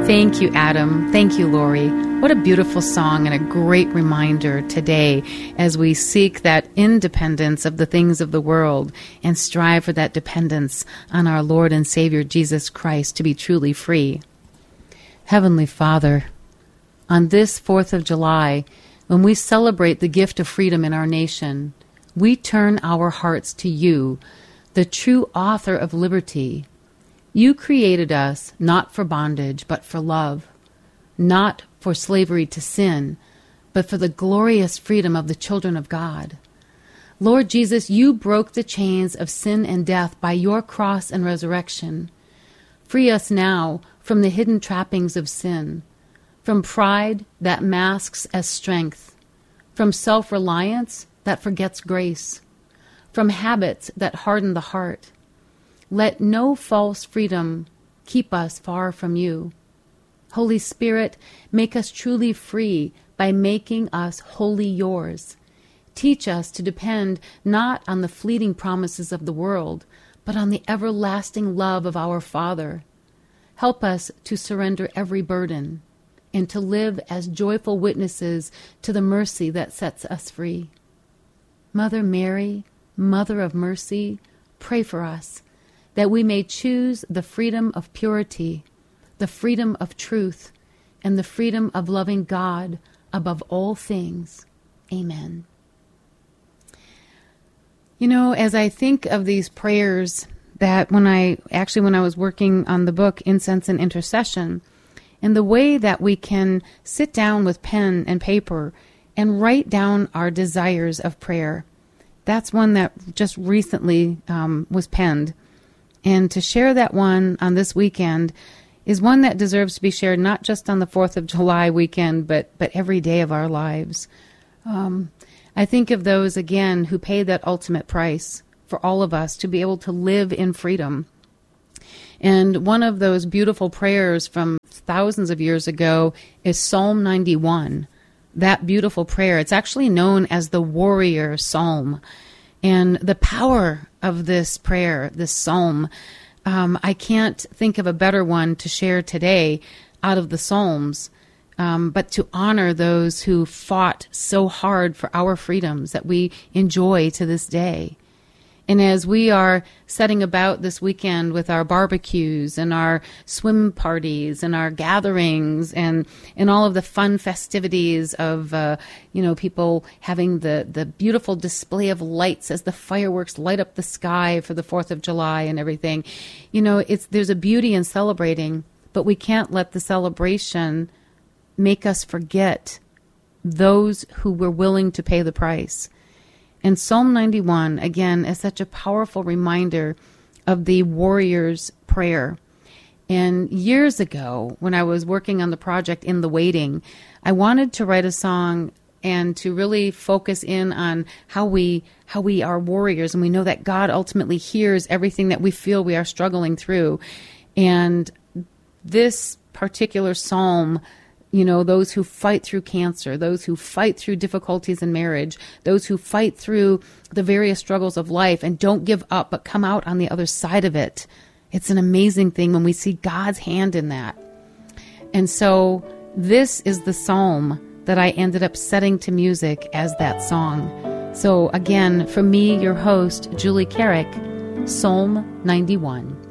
Thank you, Adam. Thank you, Lori. What a beautiful song and a great reminder today as we seek that independence of the things of the world and strive for that dependence on our Lord and Savior Jesus Christ to be truly free. Heavenly Father, on this 4th of July, when we celebrate the gift of freedom in our nation, we turn our hearts to you, the true author of liberty. You created us not for bondage, but for love, not for slavery to sin, but for the glorious freedom of the children of God. Lord Jesus, you broke the chains of sin and death by your cross and resurrection. Free us now from the hidden trappings of sin, from pride that masks as strength, from self-reliance that forgets grace, from habits that harden the heart. Let no false freedom keep us far from you. Holy Spirit, make us truly free by making us wholly yours. Teach us to depend not on the fleeting promises of the world, but on the everlasting love of our Father. Help us to surrender every burden and to live as joyful witnesses to the mercy that sets us free. Mother Mary, Mother of Mercy, pray for us, that we may choose the freedom of purity, the freedom of truth, and the freedom of loving God above all things. Amen. You know, as I think of these prayers that when I was working on the book Incense and Intercession, and the way that we can sit down with pen and paper and write down our desires of prayer, that's one that just recently was penned. And to share that one on this weekend is one that deserves to be shared not just on the 4th of July weekend, but every day of our lives. I think of those, again, who paid that ultimate price for all of us to be able to live in freedom. And one of those beautiful prayers from thousands of years ago is Psalm 91. That beautiful prayer, it's actually known as the Warrior Psalm. And the power of this prayer, this psalm, I can't think of a better one to share today out of the Psalms, but to honor those who fought so hard for our freedoms that we enjoy to this day. And as we are setting about this weekend with our barbecues and our swim parties and our gatherings and all of the fun festivities of, people having the beautiful display of lights as the fireworks light up the sky for the 4th of July and everything, there's a beauty in celebrating, but we can't let the celebration make us forget those who were willing to pay the price. And Psalm 91, again, is such a powerful reminder of the warrior's prayer. And years ago, when I was working on the project In the Waiting, I wanted to write a song and to really focus in on how we are warriors, and we know that God ultimately hears everything that we feel we are struggling through. And this particular psalm, those who fight through cancer, those who fight through difficulties in marriage, those who fight through the various struggles of life and don't give up but come out on the other side of it. It's an amazing thing when we see God's hand in that. And so this is the psalm that I ended up setting to music as that song. So again, from me, your host, Julie Carrick, Psalm 91.